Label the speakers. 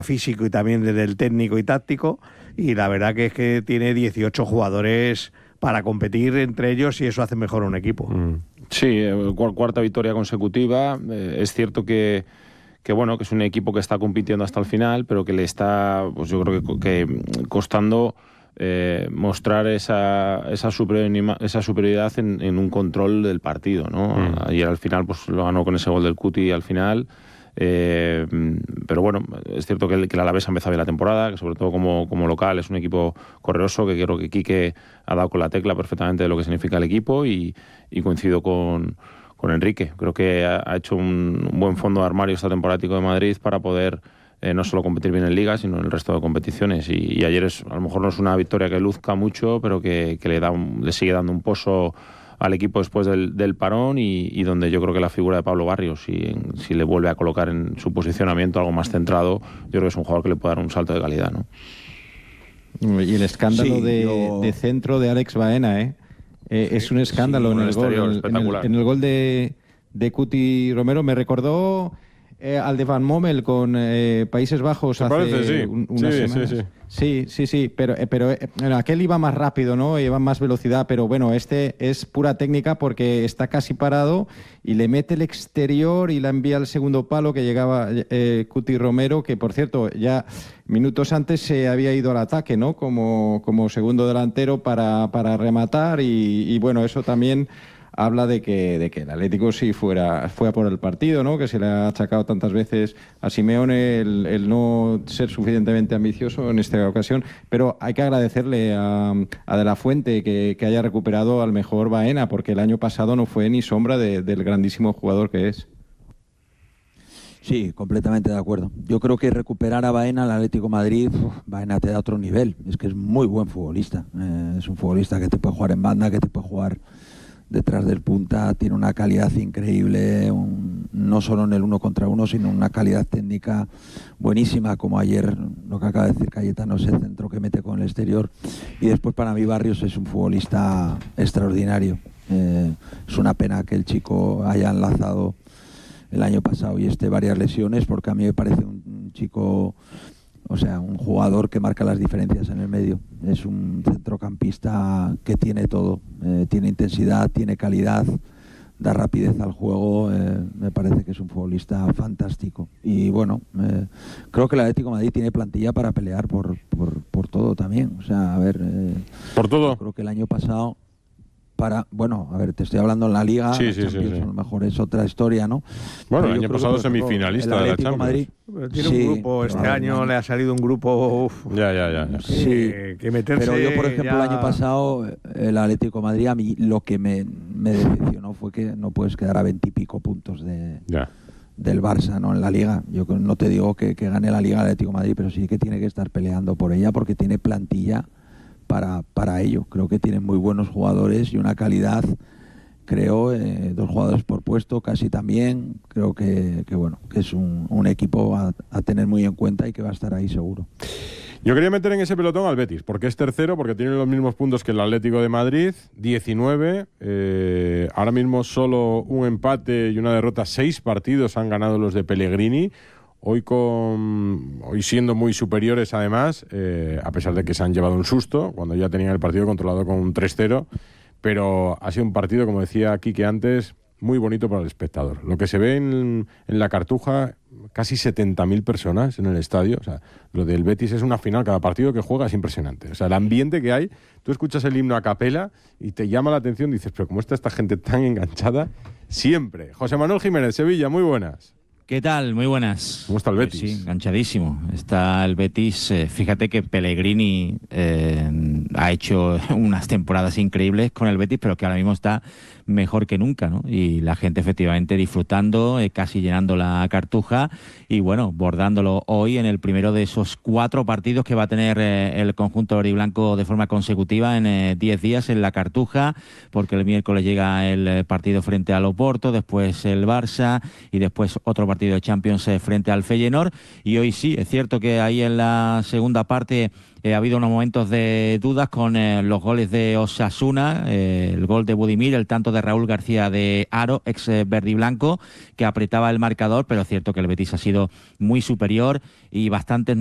Speaker 1: físico y también desde el técnico y táctico, y la verdad que es que tiene 18 jugadores para competir entre ellos y eso hace mejor un equipo.
Speaker 2: Sí, cuarta victoria consecutiva. Es cierto que bueno, que es un equipo que está compitiendo hasta el final, pero que le está, pues yo creo que costando mostrar esa superioridad en un control del partido, ¿no? Ayer al final pues lo ganó con ese gol del Cuti al final. Pero bueno, es cierto que el Alavés ha empezado bien la temporada, que sobre todo como local es un equipo correoso, que creo que Quique ha dado con la tecla perfectamente de lo que significa el equipo, y coincido con Enrique. Creo que ha hecho un buen fondo de armario este temporada de Madrid para poder no solo competir bien en Liga, sino en el resto de competiciones, y ayer a lo mejor no es una victoria que luzca mucho, pero que le sigue dando un pozo al equipo después del parón, y donde yo creo que la figura de Pablo Barrios, si le vuelve a colocar en su posicionamiento algo más centrado, yo creo que es un jugador que le puede dar un salto de calidad, ¿no?
Speaker 3: Y el escándalo de centro de Alex Baena, es un escándalo en el gol. En el gol de Cuti Romero me recordó al de Van Mommel con Países Bajos hace unas semanas. Sí, pero aquel iba más rápido, ¿no? Iba más velocidad, pero bueno, este es pura técnica porque está casi parado y le mete el exterior y la envía al segundo palo, que llegaba Cuti Romero, que por cierto ya minutos antes se había ido al ataque, ¿no? Como segundo delantero para rematar, y bueno, eso también habla de que el Atlético sí fue a por el partido, ¿no? Que se le ha achacado tantas veces a Simeone el no ser suficientemente ambicioso en esta ocasión, pero hay que agradecerle a De la Fuente que haya recuperado al mejor Baena, porque el año pasado no fue ni sombra del grandísimo jugador que es.
Speaker 4: Sí, completamente de acuerdo. Yo creo que recuperar a Baena al Atlético de Madrid, Baena te da otro nivel. Es que es muy buen futbolista. Es un futbolista que te puede jugar en banda, que te puede jugar detrás del punta, tiene una calidad increíble, no solo en el 1 contra 1, sino una calidad técnica buenísima, como ayer lo que acaba de decir Cayetano, ese centro que mete con el exterior. Y después para mí Barrios es un futbolista extraordinario. Es una pena que el chico haya enlazado el año pasado y varias lesiones, porque a mí me parece un chico, o sea, un jugador que marca las diferencias en el medio. Es un centrocampista que tiene todo, tiene intensidad, tiene calidad, da rapidez al juego. Me parece que es un futbolista fantástico. Y bueno, creo que el Atlético de Madrid tiene plantilla para pelear por todo también. O sea, a ver,
Speaker 5: por todo.
Speaker 4: Creo que el año pasado te estoy hablando en la Liga,
Speaker 5: sí.
Speaker 4: A lo mejor es otra historia, ¿no?
Speaker 5: Bueno, el año pasado semifinalista de la Champions.
Speaker 4: Madrid,
Speaker 1: tiene un grupo, este año le ha salido un grupo...
Speaker 5: Ya.
Speaker 4: Sí,
Speaker 1: que meterse.
Speaker 4: Pero yo, por ejemplo, el año pasado, el Atlético de Madrid, a mí lo que me decepcionó fue que no puedes quedar a 20 y pico puntos del Barça, ¿no? En la Liga. Yo no te digo que gane la Liga el Atlético de Madrid, pero sí que tiene que estar peleando por ella, porque tiene plantilla para ello. Creo que tienen muy buenos jugadores y una calidad, creo, 2 jugadores por puesto casi también. Creo que es un equipo a tener muy en cuenta y que va a estar ahí seguro.
Speaker 5: Yo quería meter en ese pelotón al Betis, porque es tercero, porque tiene los mismos puntos que el Atlético de Madrid, 19. Ahora mismo solo un empate y una derrota, 6 partidos han ganado los de Pellegrini. Hoy siendo muy superiores además, a pesar de que se han llevado un susto, cuando ya tenían el partido controlado con un 3-0, pero ha sido un partido, como decía Quique antes, muy bonito para el espectador. Lo que se ve en la Cartuja, casi 70.000 personas en el estadio. O sea, lo del Betis es una final, cada partido que juega es impresionante. O sea, el ambiente que hay, tú escuchas el himno a capela y te llama la atención, dices, pero ¿cómo está esta gente tan enganchada siempre? José Manuel Jiménez, Sevilla, muy buenas.
Speaker 6: ¿Qué tal? Muy buenas.
Speaker 5: ¿Cómo está el Betis?
Speaker 6: Pues sí, enganchadísimo. Está el Betis. Fíjate que Pellegrini ha hecho unas temporadas increíbles con el Betis, pero que ahora mismo está mejor que nunca, ¿no? Y la gente efectivamente disfrutando, casi llenando la Cartuja y bueno, bordándolo hoy en el primero de esos 4 partidos que va a tener el conjunto verdiblanco de forma consecutiva en 10 días en la Cartuja, porque el miércoles llega el partido frente al Oporto, después el Barça y después otro partido partido de Champions frente al Feyenoord. Y hoy sí, es cierto que ahí en la segunda parte ha habido unos momentos de dudas con los goles de Osasuna, el gol de Budimir, el tanto de Raúl García de Haro, ex verdiblanco, que apretaba el marcador, pero es cierto que el Betis ha sido muy superior y bastante